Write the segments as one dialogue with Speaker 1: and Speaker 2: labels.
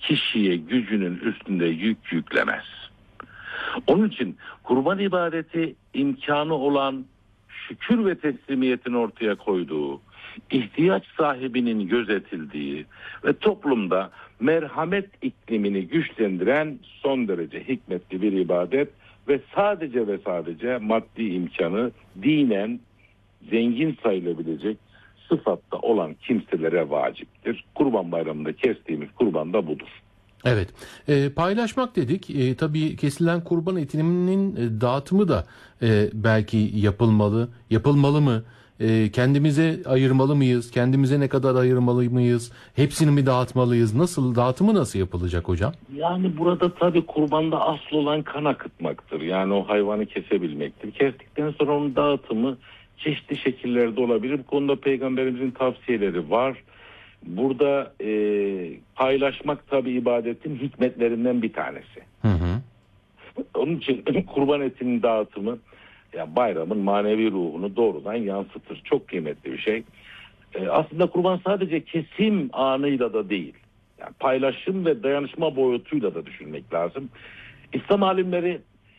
Speaker 1: kişiye gücünün üstünde yük yüklemez. Onun için kurban ibadeti imkanı olan, şükür ve teslimiyetin ortaya koyduğu, ihtiyaç sahibinin gözetildiği ve toplumda merhamet iklimini güçlendiren son derece hikmetli bir ibadet ve sadece maddi imkanı dinen zengin sayılabilecek sıfatta olan kimselere vaciptir. Kurban Bayramı'nda kestiğimiz kurban da budur.
Speaker 2: Evet. Paylaşmak dedik. Tabii kesilen kurban etinin dağıtımı da belki yapılmalı. Yapılmalı mı? Kendimize ayırmalı mıyız? Kendimize ne kadar ayırmalı mıyız? Hepsini mi dağıtmalıyız? Dağıtımı nasıl yapılacak hocam?
Speaker 1: Yani burada tabii kurbanda asıl olan kan akıtmaktır. Yani o hayvanı kesebilmektir. Kestikten sonra onun dağıtımı çeşitli şekillerde olabilir. Bu konuda Peygamberimizin tavsiyeleri var. Burada paylaşmak tabii ibadetin hikmetlerinden bir tanesi.
Speaker 2: Hı hı.
Speaker 1: Onun için kurban etinin dağıtımı yani bayramın manevi ruhunu doğrudan yansıtır. Çok kıymetli bir şey. Aslında kurban sadece kesim anıyla da değil. Yani paylaşım ve dayanışma boyutuyla da düşünmek lazım. İslam alimleri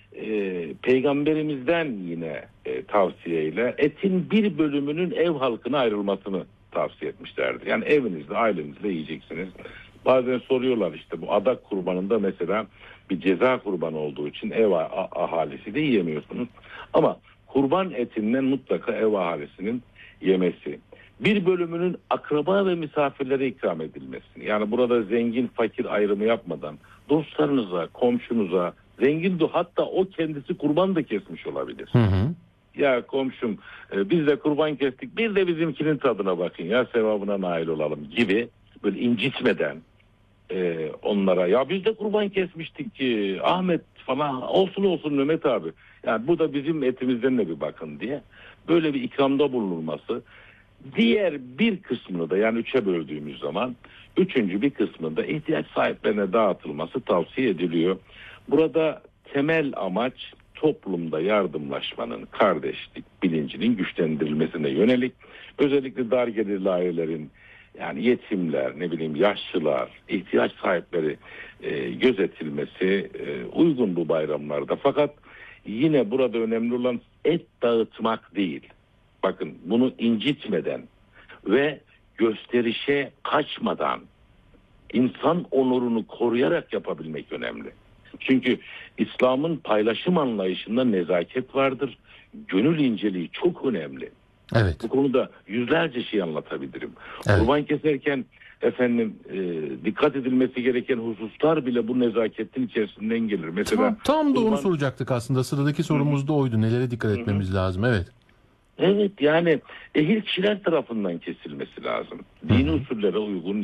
Speaker 1: Peygamberimizden yine tavsiyeyle etin bir bölümünün ev halkına ayrılmasını tavsiye etmişlerdi. Yani evinizde, ailenizde yiyeceksiniz. Bazen soruyorlar işte bu adak kurbanında mesela bir ceza kurbanı olduğu için ev ahalisi de yiyemiyorsunuz. Ama kurban etinden mutlaka ev ahalisinin yemesi. Bir bölümünün akraba ve misafirlere ikram edilmesi. Yani burada zengin fakir ayrımı yapmadan dostlarınıza, komşunuza, zengin de hatta o kendisi kurban da kesmiş olabilir.
Speaker 2: Hı hı.
Speaker 1: Ya komşum biz de kurban kestik bir de bizimkinin tadına bakın ya sevabına nail olalım gibi böyle incitmeden onlara ya biz de kurban kesmiştik ki Ahmet falan olsun Mehmet abi yani bu da bizim etimizden de bir bakın diye böyle bir ikramda bulunulması. Diğer bir kısmını da yani 3'e böldüğümüz zaman 3. bir kısmında ihtiyaç sahiplerine dağıtılması tavsiye ediliyor. Burada temel amaç toplumda yardımlaşmanın, kardeşlik bilincinin güçlendirilmesine yönelik özellikle dar gelirli ailelerin yani yetimler, yaşlılar, ihtiyaç sahipleri gözetilmesi uygun bu bayramlarda. Fakat yine burada önemli olan et dağıtmak değil. Bakın bunu incitmeden ve gösterişe kaçmadan insan onurunu koruyarak yapabilmek önemli. Çünkü İslam'ın paylaşım anlayışında nezaket vardır. Gönül inceliği çok önemli.
Speaker 2: Evet.
Speaker 1: Bu konuda yüzlerce şey anlatabilirim.
Speaker 2: Evet.
Speaker 1: Kurban keserken dikkat edilmesi gereken hususlar bile bu nezaketin içerisinden gelir. Mesela
Speaker 2: tam da onu soracaktık aslında. Sıradaki sorumuz da oydu. Nelere dikkat etmemiz lazım? Evet.
Speaker 1: Evet yani ehil kişiler tarafından kesilmesi lazım. Dini usullere uygun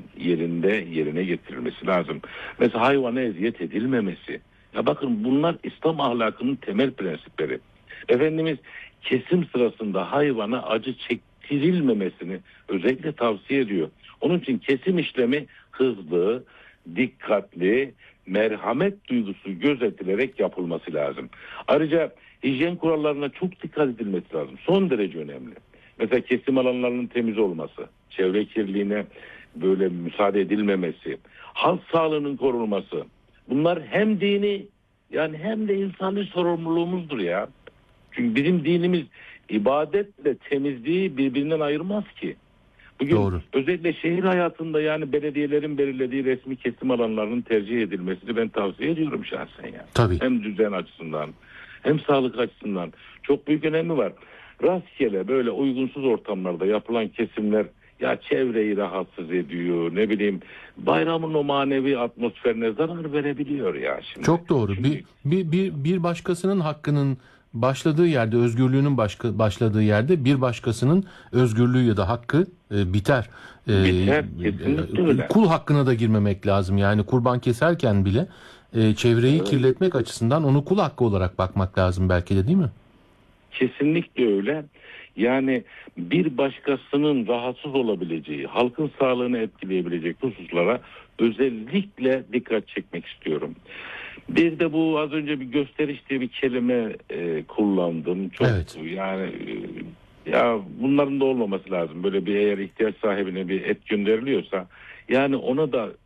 Speaker 1: yerine getirilmesi lazım. Mesela hayvana eziyet edilmemesi. Ya bakın bunlar İslam ahlakının temel prensipleri. Efendimiz kesim sırasında hayvana acı çektirilmemesini özellikle tavsiye ediyor. Onun için kesim işlemi hızlı, dikkatli, merhamet duygusu gözetilerek yapılması lazım. Ayrıca hijyen kurallarına çok dikkat edilmesi lazım. Son derece önemli. Mesela kesim alanlarının temiz olması, çevre kirliliğine böyle müsaade edilmemesi, halk sağlığının korunması. Bunlar hem dini yani hem de insani sorumluluğumuzdur ya. Çünkü bizim dinimiz ibadetle temizliği birbirinden ayırmaz ki. Bugün
Speaker 2: Doğru.
Speaker 1: Özellikle şehir hayatında yani belediyelerin belirlediği resmi kesim alanlarının tercih edilmesini ben tavsiye ediyorum şahsen yani.
Speaker 2: Tabii.
Speaker 1: Hem düzen açısından hem sağlık açısından çok büyük önemi var. Rastgele böyle uygunsuz ortamlarda yapılan kesimler ya çevreyi rahatsız ediyor bayramın o manevi atmosferine zarar verebiliyor ya şimdi.
Speaker 2: Çok doğru.
Speaker 1: Şimdi,
Speaker 2: Bir başkasının hakkının başladığı yerde, özgürlüğünün başladığı yerde bir başkasının özgürlüğü ya da hakkı biter.
Speaker 1: Biter, kesinlikle öyle.
Speaker 2: Kul hakkına da girmemek lazım. Yani kurban keserken bile çevreyi kirletmek açısından onu kul hakkı olarak bakmak lazım belki de, değil mi?
Speaker 1: Kesinlikle öyle. Yani bir başkasının rahatsız olabileceği, halkın sağlığını etkileyebilecek hususlara özellikle dikkat çekmek istiyorum. Bir de bu az önce bir gösteriş diye bir kelime kullandım. Çok
Speaker 2: evet.
Speaker 1: Yani ya bunların da olmaması lazım. Böyle bir eğer ihtiyaç sahibine bir et gönderiliyorsa yani ona da